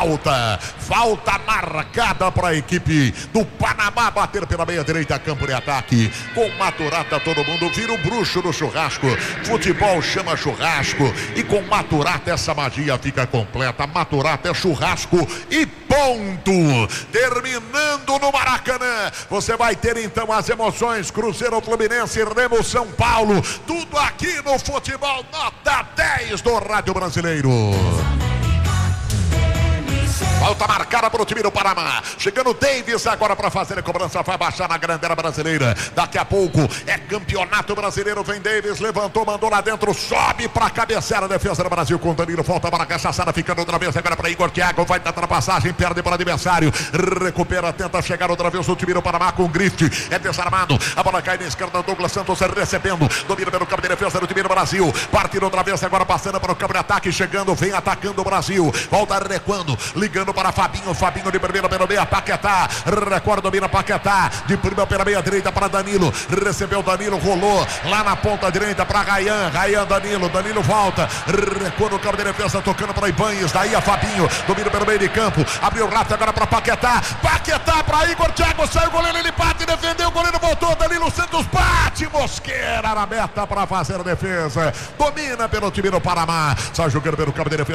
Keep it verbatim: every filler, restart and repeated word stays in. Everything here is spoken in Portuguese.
Falta, falta marcada para a equipe do Panamá bater pela meia direita, campo de ataque. Com Maturata todo mundo vira o bruxo no churrasco. Futebol chama churrasco e com Maturata essa magia fica completa. Maturata é churrasco e ponto. Terminando no Maracanã, você vai ter então as emoções. Cruzeiro, Fluminense, Remo, São Paulo. Tudo aqui no futebol nota dez do Rádio Brasileiro. Falta marcada para o time do Panamá. Chegando o Davis agora para fazer a cobrança. Vai baixar na Grandeira Brasileira. Daqui a pouco é campeonato brasileiro. Vem Davis, levantou, mandou lá dentro. Sobe para cabecear a defesa do Brasil com Danilo. Falta para a cachaçada. Ficando outra vez agora para Igor Thiago. Vai tentar a passagem. Perde para o adversário. Recupera, tenta chegar outra vez o time do Panamá com o Grift. É desarmado. A bola cai na esquerda. Douglas Santos recebendo. Domina pelo campo de defesa do time do Brasil. Partindo outra vez agora passando para o campo de ataque. Chegando, vem atacando o Brasil. Volta recuando. Ligando para Fabinho, Fabinho de primeira pela meia, Paquetá, recorda, domina Paquetá, de primeira pela meia direita para Danilo, recebeu Danilo, rolou lá na ponta direita para Rayan, Rayan, Danilo, Danilo volta, recua no campo de defesa, tocando para Ibanez, daí a Fabinho, domina pelo meio de campo, abriu o rato agora para Paquetá, Paquetá para Igor Thiago, saiu o goleiro, ele bate, defendeu, o goleiro voltou, Danilo Santos bate, Mosqueira na meta para fazer a defesa, domina pelo time do Panamá, sai jogando pelo campo de defesa.